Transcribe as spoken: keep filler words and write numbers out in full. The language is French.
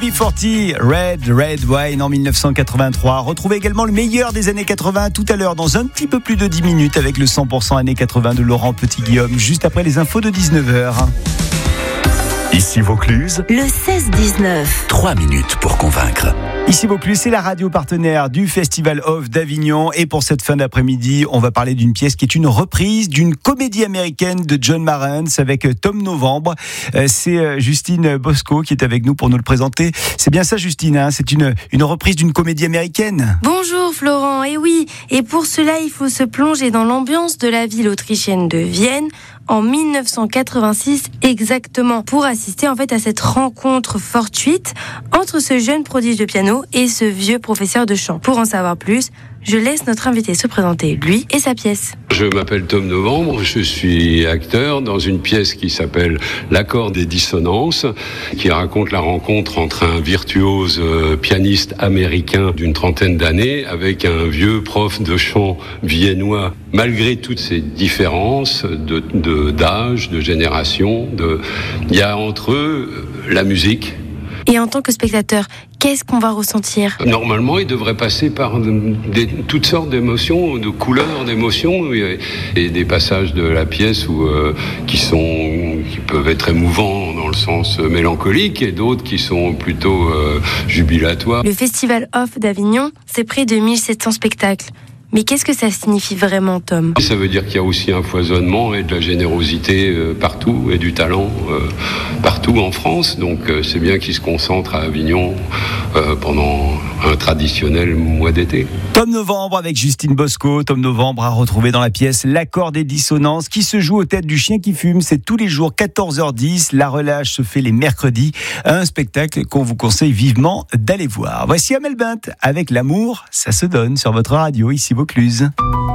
B quarante, Red, Red Wine en dix-neuf cent quatre-vingt-trois. Retrouvez également le meilleur des années quatre-vingts tout à l'heure dans un petit peu plus de dix minutes avec le cent pour cent années quatre-vingts de Laurent Petit-Guillaume, juste après les infos de dix-neuf heures. Ici Vaucluse, le seize dix-neuf. trois minutes pour convaincre. Ici Vaucluse, c'est la radio partenaire du Festival Off d'Avignon. Et pour cette fin d'après-midi, on va parler d'une pièce qui est une reprise d'une comédie américaine de John Marantz avec Tom Novembre. C'est Justine Bosco qui est avec nous pour nous le présenter. C'est bien ça, Justine, hein, c'est une, une reprise d'une comédie américaine. Bonjour Florent, et oui, et pour cela, il faut se plonger dans l'ambiance de la ville autrichienne de Vienne en dix-neuf cent quatre-vingt-six exactement, pour assister en fait à cette rencontre fortuite entre ce jeune prodige de piano et ce vieux professeur de chant. Pour en savoir plus, je laisse notre invité se présenter, lui et sa pièce. Je m'appelle Tom Novembre, je suis acteur dans une pièce qui s'appelle L'accord des dissonances, qui raconte la rencontre entre un virtuose pianiste américain d'une trentaine d'années avec un vieux prof de chant viennois. Malgré toutes ces différences de, de, d'âge, de génération, de, il y a entre eux la musique. Et en tant que spectateur, qu'est-ce qu'on va ressentir ? Normalement, il devrait passer par des, toutes sortes d'émotions, de couleurs d'émotions, et, et des passages de la pièce où, euh, qui, sont, qui peuvent être émouvants dans le sens mélancolique, et d'autres qui sont plutôt euh, jubilatoires. Le Festival Off d'Avignon, c'est près de mille sept cents spectacles. Mais qu'est-ce que ça signifie vraiment, Tom ? Ça veut dire qu'il y a aussi un foisonnement et de la générosité partout et du talent partout en France. Donc c'est bien qu'ils se concentrent à Avignon pendant un traditionnel mois d'été. Tom Novembre avec Justine Bosco. Tom Novembre a retrouvé dans la pièce L'accord des dissonances qui se joue aux têtes du chien qui fume. C'est tous les jours quatorze heures dix. La relâche se fait les mercredis. Un spectacle qu'on vous conseille vivement d'aller voir. Voici Amel Bent avec L'amour, ça se donne sur votre radio ici Vaucluse.